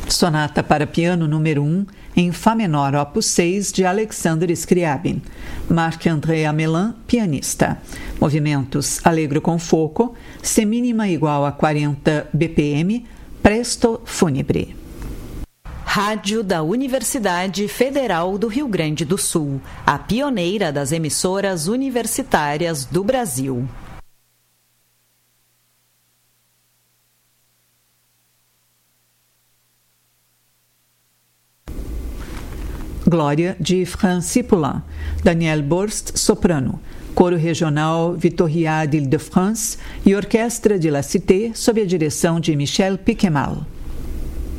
Sonata para piano número 1, em Fá menor, opus 6, de Alexander Scriabin. Marc-André Amelin, pianista. Movimentos Allegro com foco, semínima igual a 40 BPM, presto fúnebre. Rádio da Universidade Federal do Rio Grande do Sul, a pioneira das emissoras universitárias do Brasil. Glória, de Francis Poulenc. Daniel Borst, soprano. Coro Regional Vitória d'Île-de-France e Orquestra de La Cité, sob a direção de Michel Piquemal.